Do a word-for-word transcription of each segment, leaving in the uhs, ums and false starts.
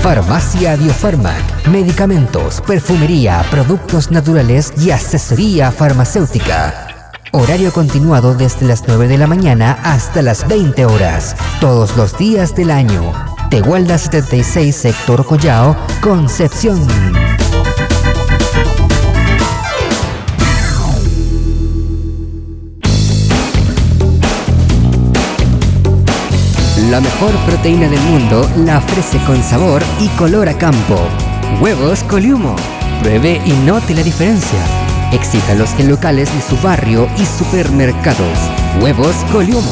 Farmacia Biofarmac, medicamentos, perfumería, productos naturales y asesoría farmacéutica. Horario continuado desde las nueve de la mañana hasta las veinte horas, todos los días del año. Tegualda setenta y seis, sector Collao, Concepción. La mejor proteína del mundo la ofrece con sabor y color a campo. Huevos Coliumo. Pruebe y note la diferencia. Exítalos en locales de su barrio y supermercados. Huevos Coliumo.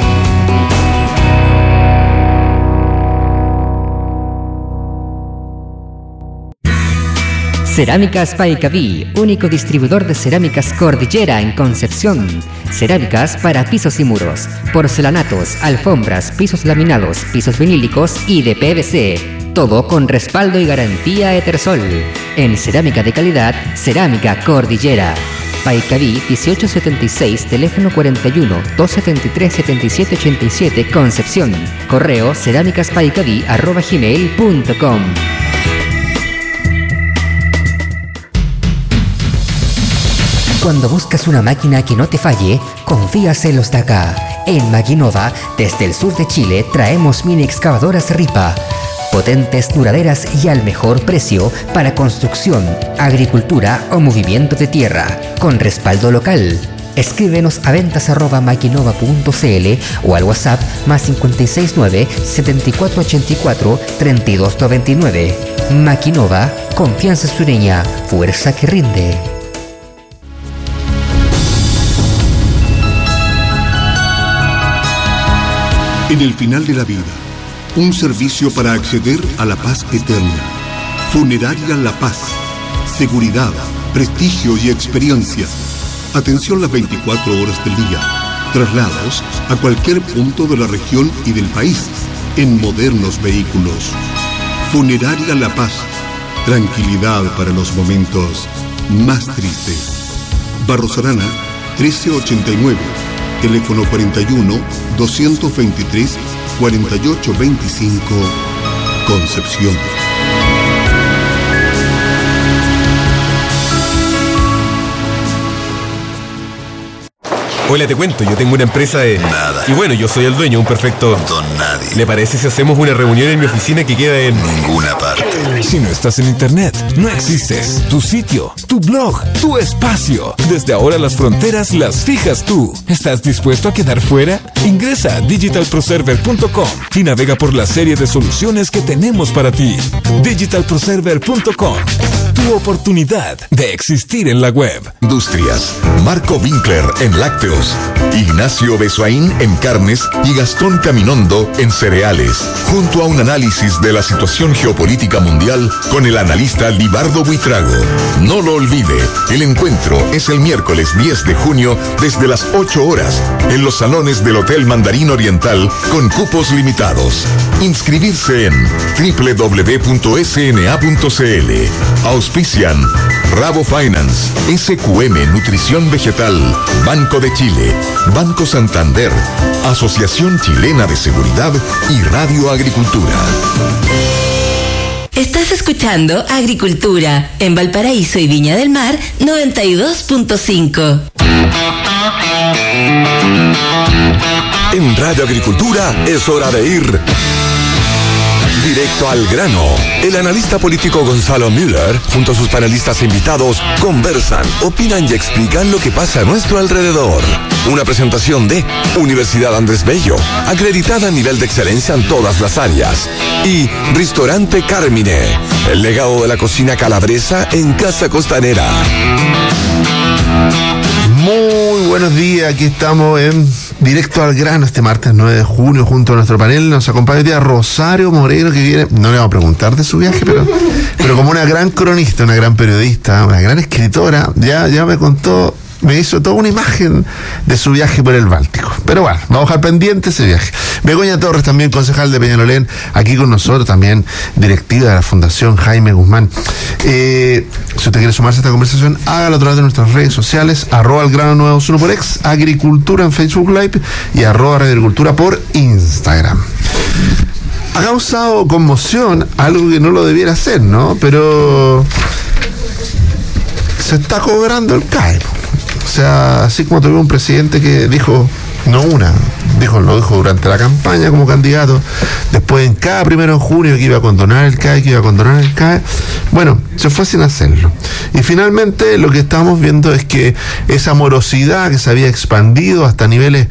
Cerámicas Paicaví, único distribuidor de cerámicas Cordillera en Concepción. Cerámicas para pisos y muros, porcelanatos, alfombras, pisos laminados, pisos vinílicos y de P V C. Todo con respaldo y garantía Etersol. En cerámica de calidad, Cerámica Cordillera. Paicaví dieciocho setenta y seis, teléfono cuarenta y uno, doscientos setenta y tres, setenta y siete ochenta y siete, Concepción. Correo cerámicaspaicaví arroba gmail punto com. Cuando buscas una máquina que no te falle, confías en los de acá. En Maquinova, desde el sur de Chile, traemos mini excavadoras Ripa. Potentes, duraderas y al mejor precio para construcción, agricultura o movimiento de tierra, con respaldo local. Escríbenos a ventas arroba maquinova punto cl o al WhatsApp más cinco seis nueve, siete cuatro ocho cuatro, tres dos nueve nueve. Maquinova, confianza sureña, fuerza que rinde. En el final de la vida, un servicio para acceder a la paz eterna. Funeraria La Paz. Seguridad, prestigio y experiencia. Atención las veinticuatro horas del día. Traslados a cualquier punto de la región y del país en modernos vehículos. Funeraria La Paz. Tranquilidad para los momentos más tristes. Barros Arana, trece ochenta y nueve. Teléfono cuarenta y uno, doscientos veintitrés, cuarenta y ocho veinticinco, Concepción. Hola, te cuento, yo tengo una empresa de... Nada. Y bueno, yo soy el dueño, un perfecto... Don nadie. ¿Le parece si hacemos una reunión en mi oficina que queda en... Ninguna parte. Si no estás en internet, no existes. Tu sitio, tu blog, tu espacio. Desde ahora las fronteras las fijas tú. ¿Estás dispuesto a quedar fuera? Ingresa a digital pro server punto com y navega por la serie de soluciones que tenemos para ti. digital pro server punto com. Tu oportunidad de existir en la web. Industrias. Marco Winkler en lácteos. Ignacio Besoaín en carnes y Gastón Caminondo en cereales. Junto a un análisis de la situación geopolítica mundial con el analista Libardo Buitrago. No lo olvide, el encuentro es el miércoles diez de junio desde las ocho horas en los salones del Hotel Mandarín Oriental con cupos limitados. Inscribirse en doble u doble u doble u punto s n a punto c l. Auspician Rabo Finance, S Q M Nutrición Vegetal, Banco de Chile, Banco Santander, Asociación Chilena de Seguridad y Radio Agricultura. Estás escuchando Agricultura en Valparaíso y Viña del Mar noventa y dos punto cinco. En Radio Agricultura es hora de ir directo al grano. El analista político Gonzalo Müller, junto a sus panelistas e invitados, conversan, opinan y explican lo que pasa a nuestro alrededor. Una presentación de Universidad Andrés Bello, acreditada a nivel de excelencia en todas las áreas. Y Ristorante Carmine, el legado de la cocina calabresa en Casa Costanera. Muy buenos días, aquí estamos en Directo al Grano este martes nueve de junio junto a nuestro panel. Nos acompaña hoy día Rosario Moreno, que viene, no le vamos a preguntar de su viaje, pero, pero como una gran cronista, una gran periodista, una gran escritora, ya, ya me contó, me hizo toda una imagen de su viaje por el Báltico. Pero bueno, vamos a dejar pendiente ese viaje. Begoña Torres, también concejal de Peñalolén, aquí con nosotros, también directiva de la Fundación Jaime Guzmán. Eh, si usted quiere sumarse a esta conversación, hágalo a través de nuestras redes sociales, arroba el grano nueve uno por ex, Agricultura en Facebook Live y arroba Radio Agricultura por Instagram. ha causado conmoción, algo que no lo debiera hacer, ¿no? Pero se está cobrando el C A E. O sea, así como tuvimos un presidente que dijo, no una, dijo, lo dijo durante la campaña como candidato, después en cada primero de junio que iba a condonar el C A E, que iba a condonar el C A E, bueno, se fue sin hacerlo. Y finalmente lo que estamos viendo es que esa morosidad que se había expandido hasta niveles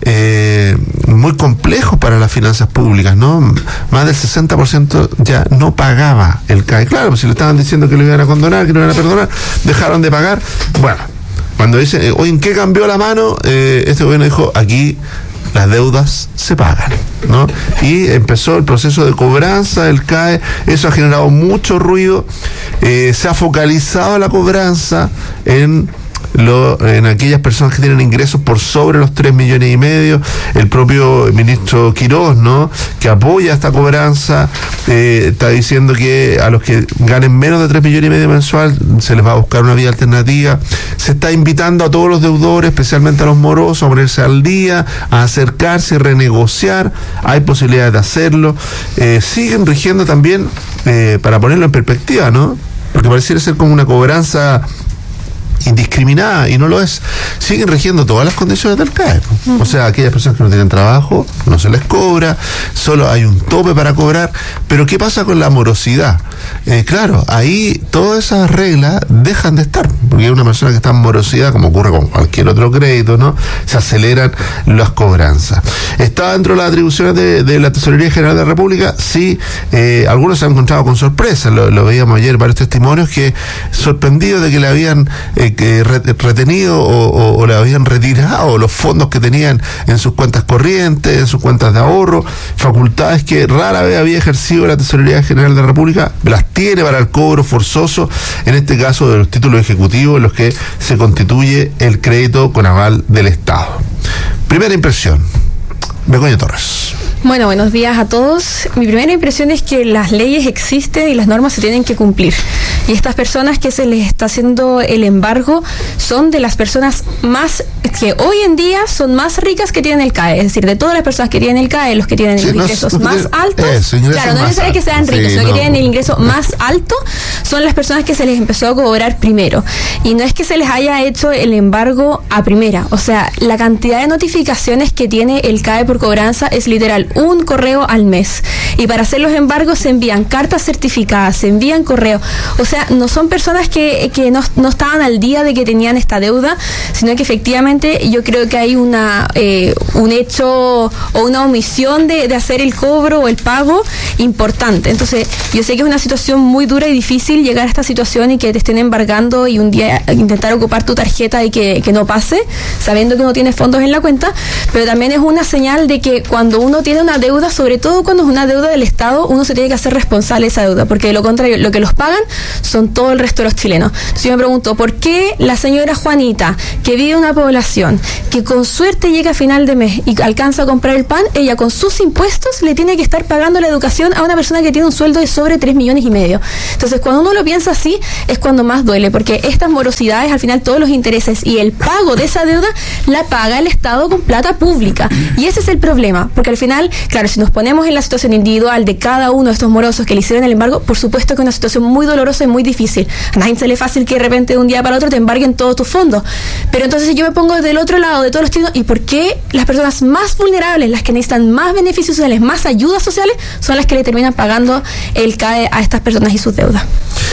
eh, muy complejos para las finanzas públicas, ¿no? Más del sesenta por ciento ya no pagaba el C A E. Claro, pues si le estaban diciendo que lo iban a condonar, que lo iban a perdonar, dejaron de pagar. Bueno, cuando dicen, oye, ¿en qué cambió la mano? Eh, este gobierno dijo, aquí las deudas se pagan, ¿no? Y empezó el proceso de cobranza del C A E, eso ha generado mucho ruido, eh, se ha focalizado la cobranza en Lo, en aquellas personas que tienen ingresos por sobre los tres millones y medio. El propio ministro Quirós, ¿no?, que apoya esta cobranza, eh, está diciendo que a los que ganen menos de tres millones y medio mensual se les va a buscar una vía alternativa. Se está invitando a todos los deudores, especialmente a los morosos, a ponerse al día, a acercarse y renegociar. Hay posibilidades de hacerlo. Eh, siguen rigiendo también, eh, para ponerlo en perspectiva, ¿no?, porque pareciera ser como una cobranza indiscriminada, y no lo es. Siguen rigiendo todas las condiciones del C A E. O sea, aquellas personas que no tienen trabajo, no se les cobra, solo hay un tope para cobrar. Pero ¿qué pasa con la morosidad? Eh, claro, ahí todas esas reglas dejan de estar, porque hay una persona que está en morosidad, como ocurre con cualquier otro crédito, ¿no?, se aceleran las cobranzas. ¿Está dentro de las atribuciones de, de la Tesorería General de la República? Sí, eh, algunos se han encontrado con sorpresa, lo, lo veíamos ayer, varios testimonios que sorprendidos de que le habían eh, que retenido o, o, o le habían retirado los fondos que tenían en sus cuentas corrientes, en sus cuentas de ahorro, facultades que rara vez había ejercido la Tesorería General de la República, las tiene para el cobro forzoso, en este caso de los títulos ejecutivos en los que se constituye el crédito con aval del Estado. Primera impresión, Begoña Torres. Bueno, buenos días a todos. Mi primera impresión es que las leyes existen y las normas se tienen que cumplir. Y estas personas que se les está haciendo el embargo son de las personas más, que hoy en día son más ricas que tienen el C A E. Es decir, de todas las personas que tienen el C A E, los que tienen sí, ingresos no, no, más altos, eso, claro, no es necesario que sean ricos, sí, sino no. que tienen el ingreso más alto, son las personas que se les empezó a cobrar primero. Y no es que se les haya hecho el embargo a primera. O sea, la cantidad de notificaciones que tiene el C A E por cobranza es literal un correo al mes. Y para hacer los embargos se envían cartas certificadas, se envían correos. O sea, no son personas que, que no, no estaban al día de que tenían esta deuda, sino que efectivamente yo creo que hay una eh, un hecho o una omisión de, de hacer el cobro o el pago importante. Entonces, yo sé que es una situación muy dura y difícil llegar a esta situación y que te estén embargando y un día intentar ocupar tu tarjeta y que, que no pase, sabiendo que no tienes fondos en la cuenta, pero también es una señal de que cuando uno tiene una deuda, sobre todo cuando es una deuda del Estado, uno se tiene que hacer responsable de esa deuda, porque de lo contrario, lo que los pagan son todo el resto de los chilenos. Entonces yo me pregunto, ¿por qué la señora Juanita, que vive en una población que con suerte llega a final de mes y alcanza a comprar el pan, ella con sus impuestos le tiene que estar pagando la educación a una persona que tiene un sueldo de sobre tres millones y medio? Entonces cuando uno lo piensa así, es cuando más duele, porque estas morosidades, al final todos los intereses y el pago de esa deuda, la paga el Estado con plata pública. Y ese es el problema, porque al final, claro, si nos ponemos en la situación individual de cada uno de estos morosos que le hicieron el embargo, por supuesto que es una situación muy dolorosa y muy difícil. A nadie se le es fácil que de repente de un día para otro te embarguen todos tus fondos. Pero entonces si yo me pongo del otro lado de todos los chilenos, ¿y por qué las personas más vulnerables, las que necesitan más beneficios sociales, más ayudas sociales, son las que le terminan pagando el C A E a estas personas y sus deudas?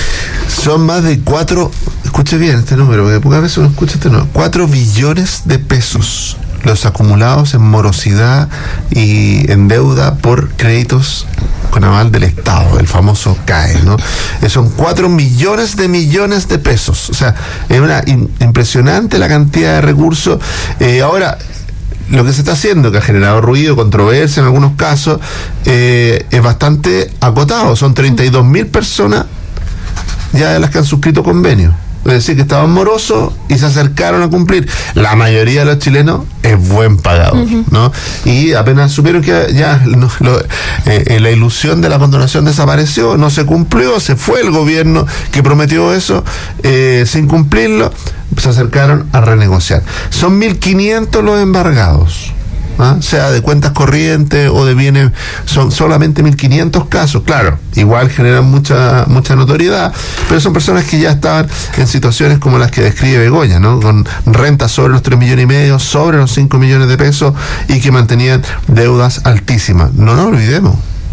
Son más de cuatro, escuche bien este número, porque pocas veces uno escucha este número, cuatro billones de pesos los acumulados en morosidad y en deuda por créditos con aval del Estado, el famoso C A E, ¿no? Son cuatro millones de millones de pesos. O sea, es una in, impresionante la cantidad de recursos. Eh, ahora, lo que se está haciendo, que ha generado ruido, controversia en algunos casos, eh, es bastante acotado. Son treinta y dos mil personas ya de las que han suscrito convenio. Es decir, que estaban morosos y se acercaron a cumplir. La mayoría de los chilenos es buen pagador, uh-huh. ¿no? Y apenas supieron que ya no, lo, eh, la ilusión de la condonación desapareció, no se cumplió, se fue el gobierno que prometió eso, eh, sin cumplirlo, se acercaron a renegociar. Son mil quinientos los embargados. ¿ah? Sea de cuentas corrientes o de bienes, son solamente mil quinientos casos. Claro, igual generan mucha mucha notoriedad, pero son personas que ya estaban en situaciones como las que describe Begoña, ¿no? Con rentas sobre los tres millones y medio, sobre los cinco millones de pesos y que mantenían deudas altísimas. No nos olvidemos,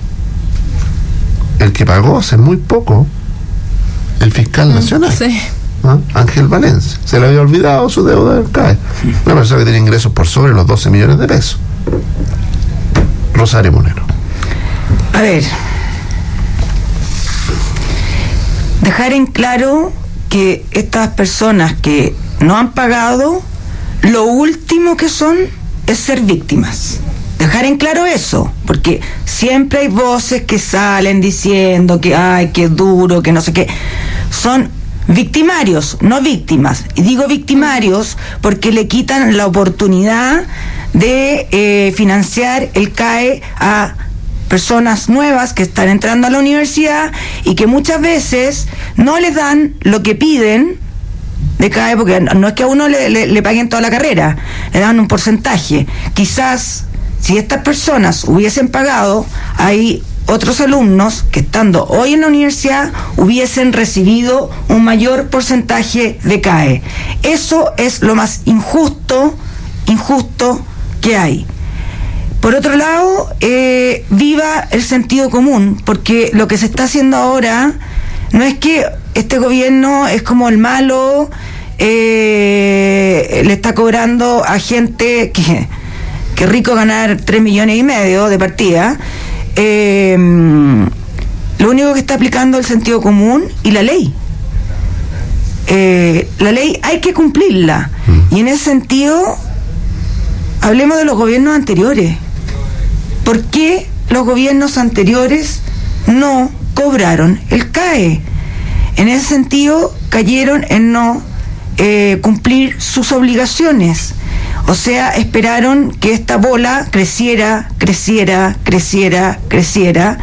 el que pagó hace muy poco, el fiscal nacional. Sí. ¿Ah? Ángel Valencia, se le había olvidado su deuda del C A E. Una persona que tiene ingresos por sobre los doce millones de pesos. Rosario Monero. A ver, dejar en claro que estas personas que no han pagado, lo último que son es ser víctimas. Dejar en claro eso, porque siempre hay voces que salen diciendo que ay, qué duro, que no sé qué. Son victimarios, no víctimas. Y digo victimarios porque le quitan la oportunidad de eh, financiar el C A E a personas nuevas que están entrando a la universidad y que muchas veces no les dan lo que piden de C A E, porque no es que a uno le, le, le paguen toda la carrera, le dan un porcentaje. Quizás si estas personas hubiesen pagado, hay otros alumnos que estando hoy en la universidad hubiesen recibido un mayor porcentaje de C A E. Eso es lo más injusto, injusto que hay. Por otro lado, eh, viva el sentido común, porque lo que se está haciendo ahora no es que este gobierno es como el malo, eh, le está cobrando a gente que, que rico ganar tres millones y medio de partida. Eh, lo único que está aplicando es el sentido común y la ley. Eh, la ley hay que cumplirla. Y en ese sentido, hablemos de los gobiernos anteriores. ¿Por qué los gobiernos anteriores no cobraron el C A E? En ese sentido, cayeron en no eh, cumplir sus obligaciones. O sea, esperaron que esta bola creciera, creciera, creciera, creciera.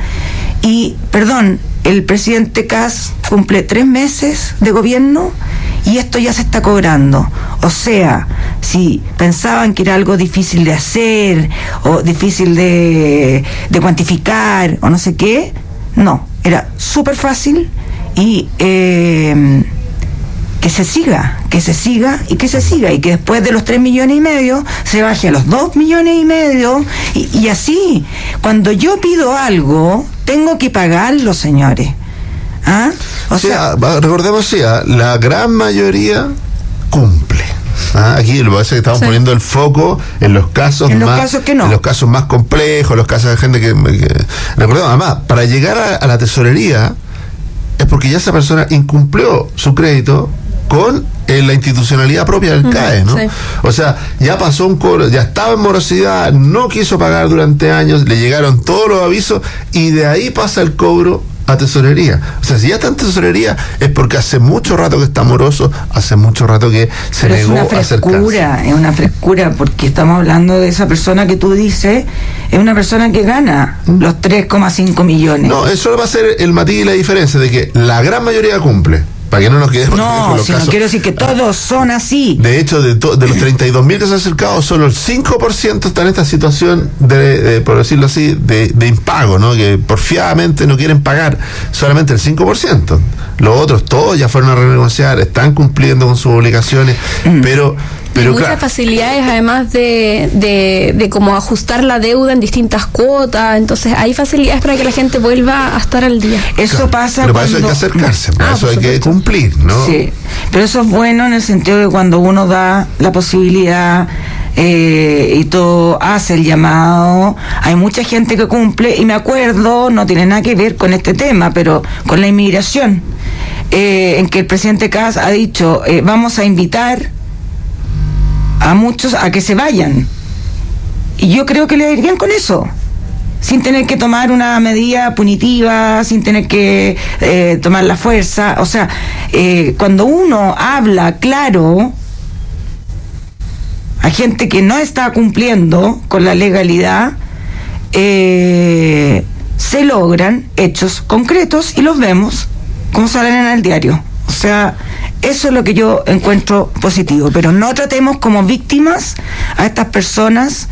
Y, perdón, el presidente Kast cumple tres meses de gobierno y esto ya se está cobrando. O sea, si pensaban que era algo difícil de hacer o difícil de, de cuantificar o no sé qué, no, era súper fácil y... Eh, que se siga, que se siga y que se siga y que después de los tres millones y medio se baje a los dos millones y medio y, y así. Cuando yo pido algo, tengo que pagarlo, señores. ¿Ah? O sí, sea, recordemos, sí, la gran mayoría cumple. Ah, aquí lo que pasa es que estamos sí. poniendo el foco en los casos en los más casos que no. en los casos más complejos, los casos de gente que, que recordemos, además, para llegar a, a la tesorería es porque ya esa persona incumplió su crédito con eh, la institucionalidad propia del C A E, ¿no? Sí. O sea, ya pasó un cobro, ya estaba en morosidad, no quiso pagar durante años, le llegaron todos los avisos y de ahí pasa el cobro a tesorería. O sea, si ya está en tesorería es porque hace mucho rato que está moroso, hace mucho rato que se Pero negó es una a acercarse. frescura, es una frescura porque estamos hablando de esa persona que tú dices, es una persona que gana ¿Mm? los tres coma cinco millones. No, eso va a ser el matiz y la diferencia de que la gran mayoría cumple. Para que no nos quedemos no, con los si casos. No quiero decir que todos son así. De hecho, de, to, de los treinta y dos mil que se han acercado, solo el cinco por ciento está en esta situación de, de por decirlo así, de, de impago, ¿no? Que porfiadamente no quieren pagar, solamente el cinco por ciento. Los otros, todos ya fueron a renegociar, están cumpliendo con sus obligaciones, mm. pero... Pero y muchas claro. facilidades además de, de, de como ajustar la deuda en distintas cuotas, entonces hay facilidades para que la gente vuelva a estar al día. Eso claro. pasa pero cuando... para eso hay que acercarse, para ah, eso hay que cumplir, ¿no? Sí, pero eso es bueno en el sentido de cuando uno da la posibilidad eh, y todo hace el llamado, hay mucha gente que cumple, y me acuerdo, no tiene nada que ver con este tema, pero con la inmigración, eh, en que el presidente Kast ha dicho, eh, vamos a invitar a muchos a que se vayan, y yo creo que le irían con eso, sin tener que tomar una medida punitiva, sin tener que eh, tomar la fuerza. O sea, eh, cuando uno habla claro a gente que no está cumpliendo con la legalidad, eh, se logran hechos concretos y los vemos como salen en el diario. O sea, eso es lo que yo encuentro positivo, pero no tratemos como víctimas a estas personas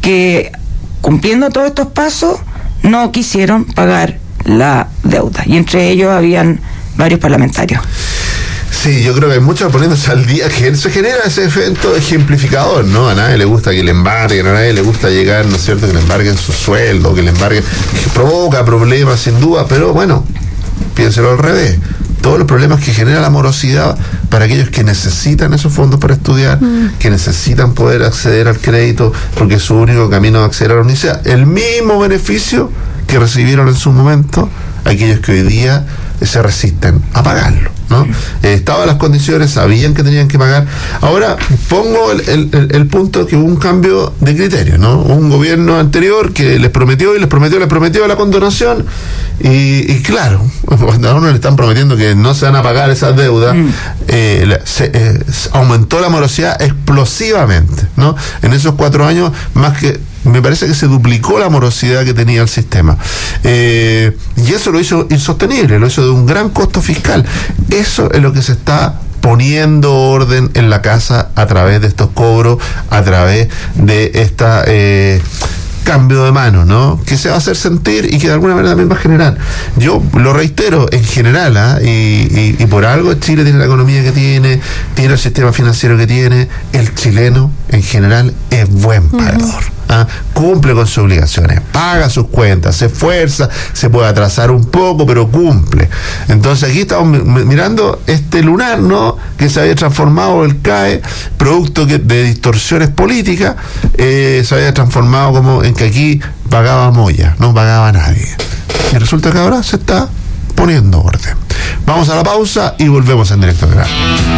que, cumpliendo todos estos pasos, no quisieron pagar la deuda. Y entre ellos habían varios parlamentarios. Sí, yo creo que hay muchos poniéndose al día, que se genera ese efecto ejemplificador, ¿no? A nadie le gusta que le embarguen, a nadie le gusta llegar, ¿no es cierto?, que le embarguen su sueldo, que le embarguen, que provoca problemas sin duda, pero bueno, piénselo al revés. Todos los problemas que genera la morosidad para aquellos que necesitan esos fondos para estudiar, mm. que necesitan poder acceder al crédito, porque es su único camino de acceder a la universidad, el mismo beneficio que recibieron en su momento aquellos que hoy día se resisten a pagarlo, ¿no? Eh, estaban las condiciones, sabían que tenían que pagar. Ahora pongo el, el, el punto que hubo un cambio de criterio, ¿no? Un gobierno anterior que les prometió y les prometió, les prometió la condonación y, y claro, cuando a uno le están prometiendo que no se van a pagar esas deudas, mm. eh, se, eh, aumentó la morosidad explosivamente, ¿no? En esos cuatro años, más que me parece que se duplicó la morosidad que tenía el sistema. Eh, y eso lo hizo insostenible, lo hizo de un gran costo fiscal. Eso es lo que se está poniendo orden en la casa a través de estos cobros, a través de esta... Eh, cambio de mano, ¿no? Que se va a hacer sentir y que de alguna manera también va a generar. Yo lo reitero en general, ¿eh? y, y, y por algo Chile tiene la economía que tiene, tiene el sistema financiero que tiene. El chileno en general es buen pagador. Uh-huh. ¿Ah? Cumple con sus obligaciones, paga sus cuentas, se esfuerza, se puede atrasar un poco, pero cumple. Entonces aquí estamos mirando este lunar, ¿no?, que se había transformado el C A E, producto que, de distorsiones políticas, eh, se había transformado como en que aquí pagaba Moya, no pagaba nadie. Y resulta que ahora se está poniendo orden. Vamos a la pausa y volvemos en Directo al Grano.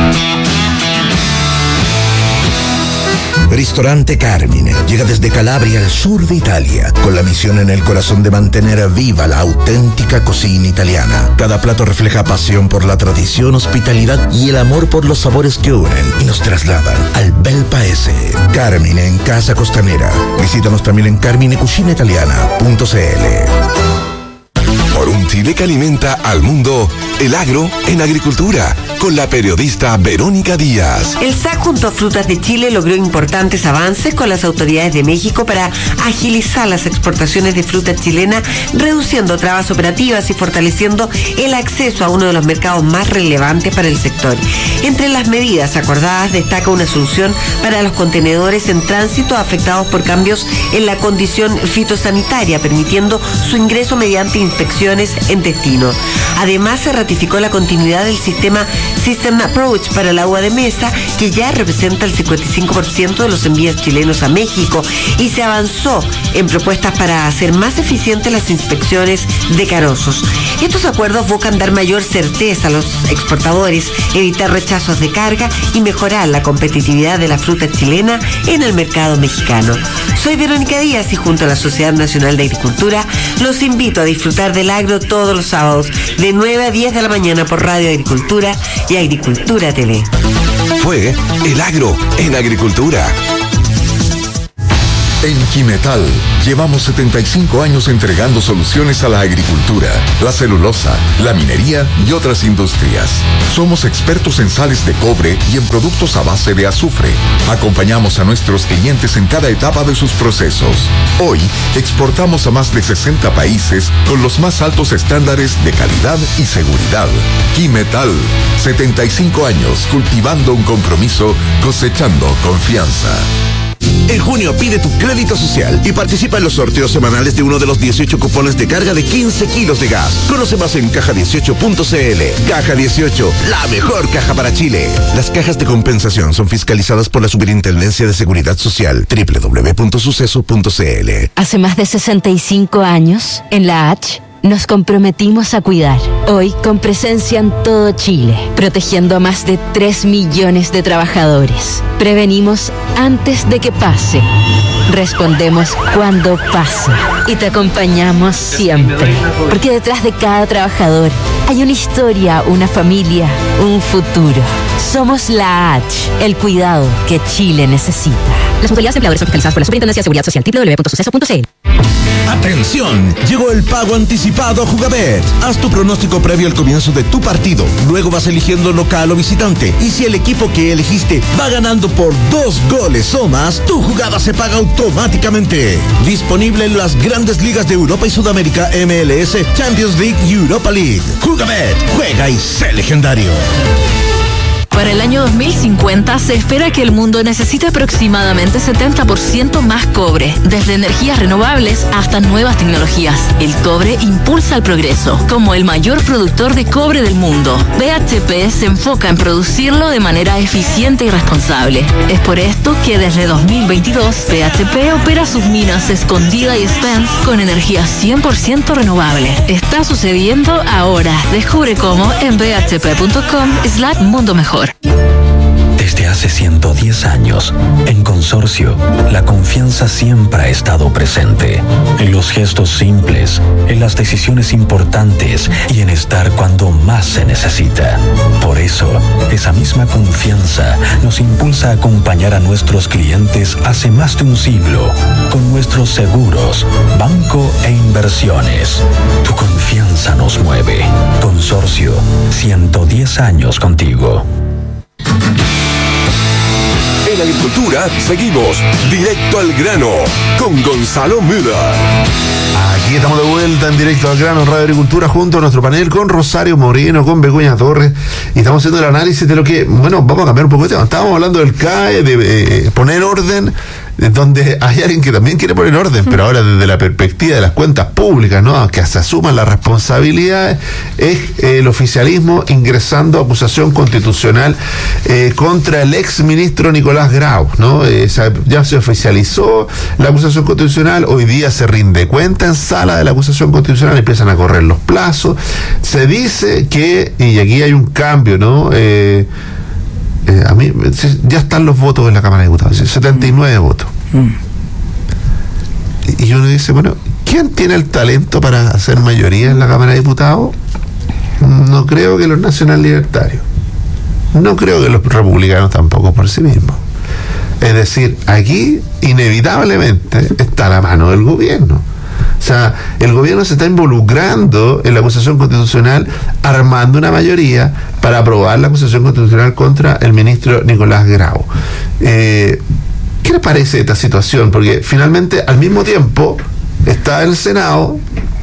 Ristorante Carmine llega desde Calabria al sur de Italia, con la misión en el corazón de mantener viva la auténtica cocina italiana. Cada plato refleja pasión por la tradición, hospitalidad y el amor por los sabores que unen y nos trasladan al bel paese. Carmine en Casa Costanera. Visítanos también en carmine cucina italiana punto c l. Por un Chile que alimenta al mundo, el agro en agricultura, con la periodista Verónica Díaz. El S A C junto a Frutas de Chile logró importantes avances con las autoridades de México para agilizar las exportaciones de fruta chilena, reduciendo trabas operativas y fortaleciendo el acceso a uno de los mercados más relevantes para el sector. Entre las medidas acordadas destaca una solución para los contenedores en tránsito afectados por cambios en la condición fitosanitaria, permitiendo su ingreso mediante inspecciones en destino. Además, se ratificó la continuidad del sistema System Approach para el agua de mesa, que ya representa el cincuenta y cinco por ciento de los envíos chilenos a México, y se avanzó en propuestas para hacer más eficientes las inspecciones de carozos. Estos acuerdos buscan dar mayor certeza a los exportadores, evitar rechazos de carga y mejorar la competitividad de la fruta chilena en el mercado mexicano. Soy Verónica Díaz y junto a la Sociedad Nacional de Agricultura los invito a disfrutar del agro todos los sábados de nueve a diez de la mañana por Radio Agricultura y Agricultura T V. Fue el agro en agricultura. En Quimetal llevamos setenta y cinco años entregando soluciones a la agricultura, la celulosa, la minería y otras industrias. Somos expertos en sales de cobre y en productos a base de azufre. Acompañamos a nuestros clientes en cada etapa de sus procesos. Hoy exportamos a más de sesenta países con los más altos estándares de calidad y seguridad. Quimetal, setenta y cinco años cultivando un compromiso, cosechando confianza. En junio pide tu crédito social y participa en los sorteos semanales de uno de los dieciocho cupones de carga de quince kilos de gas. Conoce más en caja dieciocho punto c l. Caja dieciocho, la mejor caja para Chile. Las cajas de compensación son fiscalizadas por la Superintendencia de Seguridad Social. doble u doble u doble u punto suceso punto c l. Hace más de sesenta y cinco años, en la H, nos comprometimos a cuidar, hoy con presencia en todo Chile, protegiendo a más de tres millones de trabajadores. Prevenimos antes de que pase, respondemos cuando pasa y te acompañamos siempre, porque detrás de cada trabajador hay una historia, una familia, un futuro. Somos la H, el cuidado que Chile necesita. Las autoridades empleadores son fiscalizadas por la Superintendencia de Seguridad Social. doble u doble u doble u punto suceso punto c l. ¡Atención! Llegó el pago anticipado a Jugabet. Haz tu pronóstico previo al comienzo de tu partido. Luego vas eligiendo local o visitante. Y si el equipo que elegiste va ganando por dos goles o más, tu jugada se paga automáticamente. Disponible en las grandes ligas de Europa y Sudamérica, M L S, Champions League y Europa League. Jugabet, juega y sé legendario. Para el año dos mil cincuenta se espera que el mundo necesite aproximadamente setenta por ciento más cobre, desde energías renovables hasta nuevas tecnologías. El cobre impulsa el progreso. Como el mayor productor de cobre del mundo, B H P se enfoca en producirlo de manera eficiente y responsable. Es por esto que desde dos mil veintidós B H P opera sus minas Escondida y Spence con energía cien por ciento renovable. Está sucediendo ahora. Descubre cómo en b h p punto com slash mundo mejor. Desde hace ciento diez años, en Consorcio, la confianza siempre ha estado presente. En los gestos simples, en las decisiones importantes y en estar cuando más se necesita. Por eso, esa misma confianza nos impulsa a acompañar a nuestros clientes hace más de un siglo con nuestros seguros, banco e inversiones. Tu confianza nos mueve. Consorcio, ciento diez años contigo. En Agricultura seguimos directo al grano con Gonzalo Müller. Aquí estamos de vuelta en Directo al Grano, Radio Agricultura, junto a nuestro panel con Rosario Moreno, con Begoña Torres, y estamos haciendo el análisis de lo que, bueno, vamos a cambiar un poco de tema. Estábamos hablando del C A E, de eh, poner orden, donde hay alguien que también quiere poner orden, pero ahora desde la perspectiva de las cuentas públicas, ¿no? Que se asuman las responsabilidades, es el oficialismo ingresando acusación constitucional eh, contra el ex ministro Nicolás Grau, ¿no? Eh, ya se oficializó la acusación constitucional, hoy día se rinde cuenta en sala de la acusación constitucional, empiezan a correr los plazos, se dice que, y aquí hay un cambio, ¿no? Eh, Eh, a mí ya están los votos en la Cámara de Diputados, setenta y nueve votos. Mm. Y uno dice, bueno, ¿quién tiene el talento para hacer mayoría en la Cámara de Diputados? No creo que los nacional libertarios. No creo que los republicanos tampoco por sí mismos. Es decir, aquí inevitablemente está la mano del gobierno. O sea, el gobierno se está involucrando en la acusación constitucional, armando una mayoría para aprobar la acusación constitucional contra el ministro Nicolás Grau. Eh, ¿Qué les parece esta situación? Porque finalmente, al mismo tiempo, está en el Senado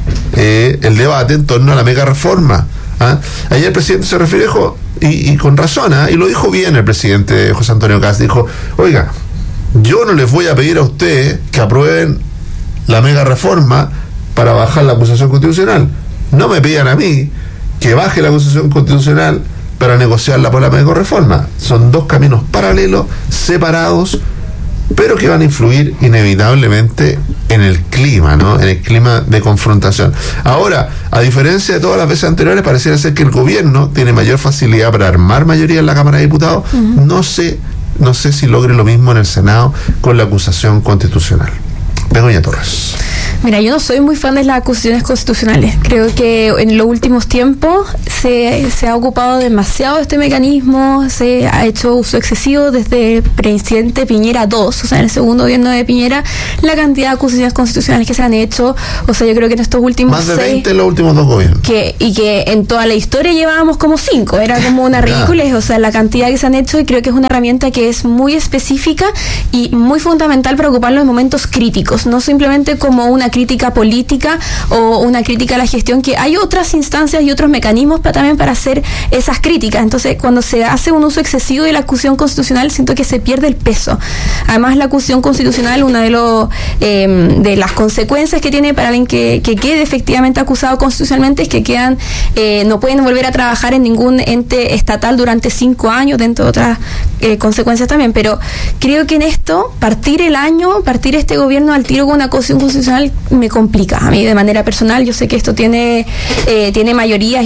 eh, el debate en torno a la mega reforma. ¿Ah? Ayer el presidente se refirió, dijo, y, y con razón, ¿ah? Y lo dijo bien el presidente José Antonio Kast, dijo, oiga, yo no les voy a pedir a ustedes que aprueben la mega reforma para bajar la acusación constitucional. No me pidan a mí que baje la acusación constitucional para negociarla por la mega reforma. Son dos caminos paralelos, separados, pero que van a influir inevitablemente en el clima, ¿no? En el clima de confrontación. Ahora, a diferencia de todas las veces anteriores, pareciera ser que el gobierno tiene mayor facilidad para armar mayoría en la Cámara de Diputados. Uh-huh. No sé, no sé si logre lo mismo en el Senado con la acusación constitucional. Begoña Torres. Mira, yo no soy muy fan de las acusaciones constitucionales. Creo que en los últimos tiempos se, se ha ocupado demasiado este mecanismo, se ha hecho uso excesivo desde el presidente Piñera dos, o sea, en el segundo gobierno de Piñera, la cantidad de acusaciones constitucionales que se han hecho. O sea, yo creo que en estos últimos más de seis, veinte en los últimos dos gobiernos. Que, y que en toda la historia llevábamos como cinco, era como una ridícula, o sea, la cantidad que se han hecho, y creo que es una herramienta que es muy específica y muy fundamental para ocuparlo en momentos críticos, no simplemente como una crítica política o una crítica a la gestión, que hay otras instancias y otros mecanismos para, también para hacer esas críticas. Entonces, cuando se hace un uso excesivo de la acusación constitucional, siento que se pierde el peso. Además, la acusación constitucional, una de los eh, de las consecuencias que tiene para alguien que, que quede efectivamente acusado constitucionalmente es que quedan eh, no pueden volver a trabajar en ningún ente estatal durante cinco años, dentro de otras eh, consecuencias también. Pero creo que en esto, partir el año, partir este gobierno al tiro con una acusación constitucional me complica. A mí, de manera personal, yo sé que esto tiene eh, tiene mayorías y la van a presentar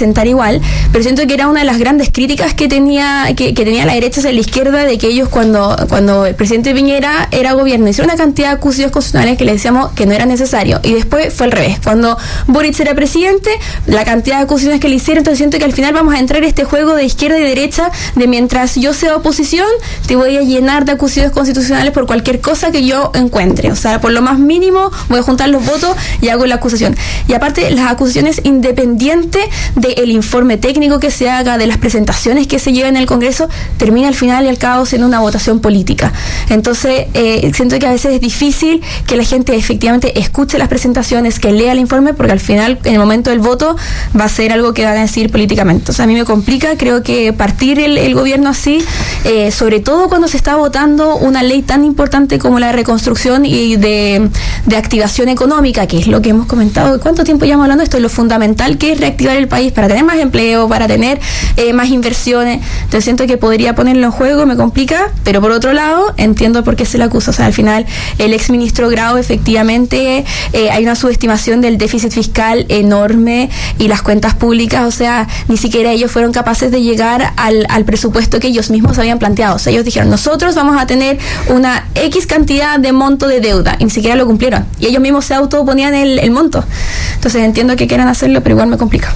presentar igual, pero siento que era una de las grandes críticas que tenía que, que tenía la derecha hacia la izquierda, de que ellos cuando, cuando el presidente Piñera era gobierno hicieron una cantidad de acusaciones constitucionales que le decíamos que no era necesario, y después fue al revés, cuando Boric era presidente, la cantidad de acusaciones que le hicieron. Entonces siento que al final vamos a entrar en este juego de izquierda y derecha, de mientras yo sea oposición, te voy a llenar de acusaciones constitucionales por cualquier cosa que yo encuentre, o sea, por lo más mínimo voy a juntar los votos y hago la acusación. Y aparte, las acusaciones independientes del informe técnico que se haga, de las presentaciones que se lleven en el Congreso, termina al final y al cabo siendo una votación política. Entonces eh, siento que a veces es difícil que la gente efectivamente escuche las presentaciones, que lea el informe, porque al final, en el momento del voto, va a ser algo que van a decir políticamente. O sea, a mí me complica, creo que partir el, el gobierno así, eh, sobre todo cuando se está votando una ley tan importante como la de reconstrucción y de, de activación económica, que es lo que hemos comentado. ¿Cuánto tiempo llevamos hablando de esto? Lo fundamental que es reactivar el país para tener más empleo, para tener eh, más inversiones. Entonces siento que podría ponerlo en juego, me complica, pero por otro lado, entiendo por qué se le acusa. O sea, al final, el exministro Grau, efectivamente, eh, hay una subestimación del déficit fiscal enorme y las cuentas públicas, o sea, ni siquiera ellos fueron capaces de llegar al, al presupuesto que ellos mismos habían planteado. O sea, ellos dijeron, nosotros vamos a tener una X cantidad de monto de deuda, y ni siquiera lo cumplieron. Y ellos mismos se autoponían el, el monto. Entonces entiendo que quieran hacerlo, pero igual me complica.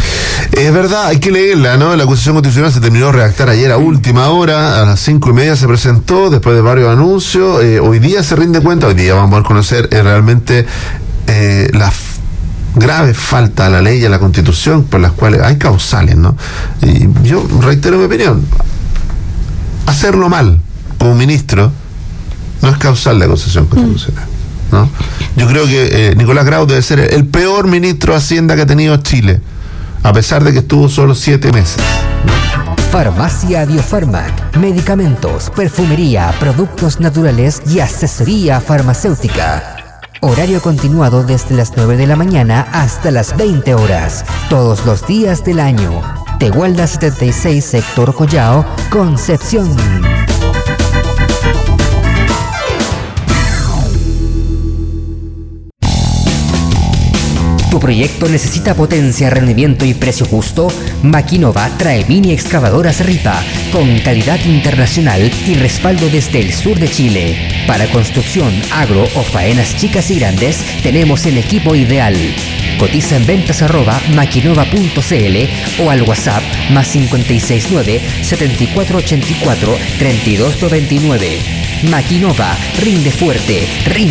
Es verdad, hay que leerla, ¿no? La acusación constitucional se terminó de redactar ayer a última hora, a las cinco y media se presentó, después de varios anuncios. Eh, hoy día se rinde cuenta, hoy día vamos a poder conocer eh, realmente eh, la f- grave falta a la ley y a la Constitución, por las cuales hay causales, ¿no? Y yo reitero mi opinión, hacerlo mal como ministro no es causal de acusación constitucional, ¿no? Yo creo que eh, Nicolás Grau debe ser el peor ministro de Hacienda que ha tenido Chile, a pesar de que estuvo solo siete meses. Farmacia Biofarmac, medicamentos, perfumería, productos naturales y asesoría farmacéutica. Horario continuado desde las nueve de la mañana hasta las veinte horas, todos los días del año. Tehuelda setenta y seis, sector Collao, Concepción. ¿Tu proyecto necesita potencia, rendimiento y precio justo? Maquinova trae mini excavadoras Ripa con calidad internacional y respaldo desde el sur de Chile. Para construcción, agro o faenas chicas y grandes, tenemos el equipo ideal. Cotiza en ventas arroba maquinova punto cl o al WhatsApp más cinco seis nueve, siete cuatro ocho cuatro, tres dos nueve nueve. Maquinova, rinde fuerte, rinde